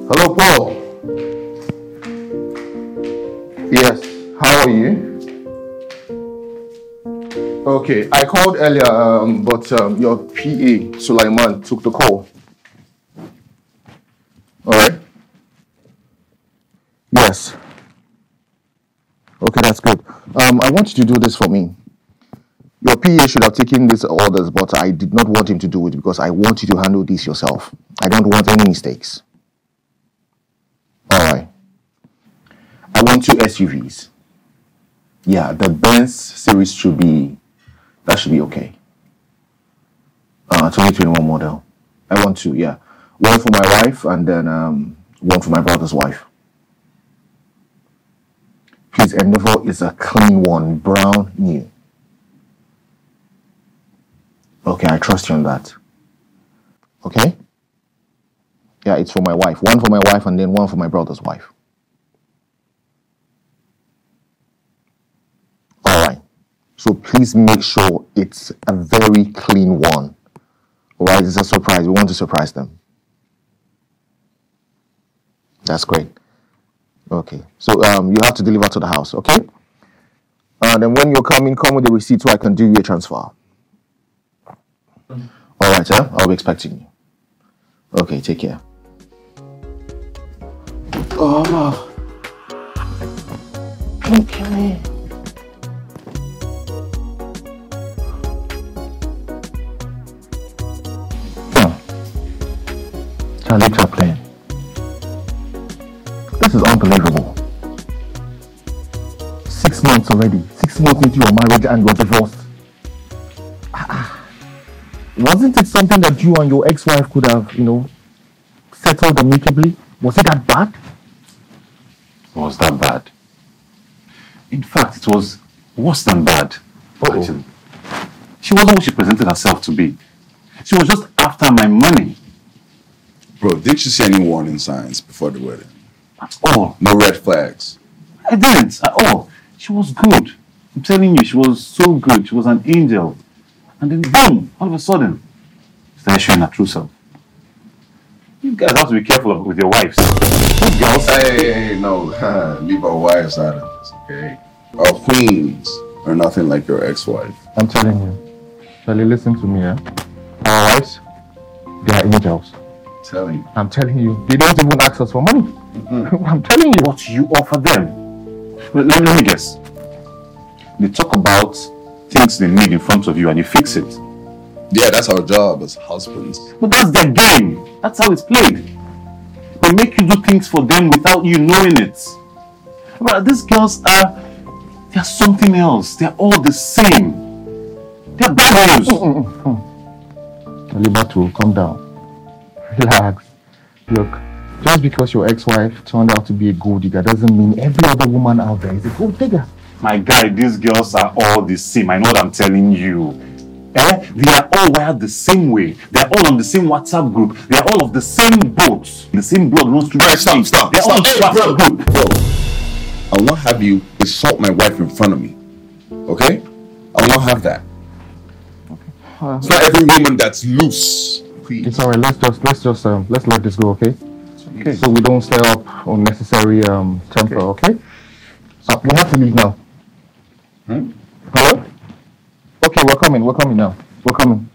Hello, Paul. Yes, how are you? Okay, I called earlier, but your PA, Sulaiman, took the call. Alright? Yes. Okay, that's good. I want you to do this for me. Your PA should have taken these orders, but I did not want him to do it because I want you to handle this yourself. I don't want any mistakes. Alright. I want 2 SUVs. Yeah, the Benz series should be okay. 2021 model. I want 2, yeah. One for my wife and then one for my brother's wife. Please, Endeavor is a clean one, brown, new. Okay, I trust you on that. Okay? Yeah, it's for my wife. One for my wife and then one for my brother's wife. Alright. So please make sure it's a very clean one. Alright, it's a surprise. We want to surprise them. That's great. Okay. So you have to deliver to the house, okay? Then when you're coming, come with the receipt so I can do your transfer. Alright, sir. I'll be expecting you. Okay, take care. Oh, okay. Charlie Chaplin. This is unbelievable. 6 months already. 6 months into your marriage and you're divorced. Wasn't it something that you and your ex-wife could have, settled amicably? Was it that bad? It was that bad. In fact, it was worse than bad. Actually. She wasn't what she presented herself to be. She was just after my money. Bro, didn't you see any warning signs before the wedding? At all. No red flags? I didn't, at all. She was good. I'm telling you, she was so good. She was an angel. And then boom, all of a sudden, she started showing her true self. You guys have to be careful with your wives. Those girls. Hey, no. Leave our wives out of this, okay? Our queens are nothing like your ex-wife. I'm telling you. Charlie, listen to me, yeah? Our wives, they are angels. I'm telling you. They don't even ask us for money. Mm-hmm. I'm telling you. What you offer them. Let me guess. They talk about things they need in front of you and you fix it. Yeah, that's our job as husbands. But that's their game. That's how it's played. They make you do things for them without you knowing it. But these girls they're something else. They're all the same. They're bad news. Alibatu, calm down. Relax. Look, just because your ex-wife turned out to be a gold digger doesn't mean every other woman out there is a gold digger. My guy, these girls are all the same. I know what I'm telling you. They are all wired the same way. They are all on the same WhatsApp group. They are all of the same boat. The same blood runs through their veins. Stop. They are all WhatsApp group. Bro, I will not have you insult my wife in front of me. Okay? I will not have that. Okay. It's not every woman that's loose. Please. It's alright. Let's let this go, okay? Okay. So we don't stir up unnecessary temper, okay? So we have to leave now. Hello? Okay, we're coming now. We're coming.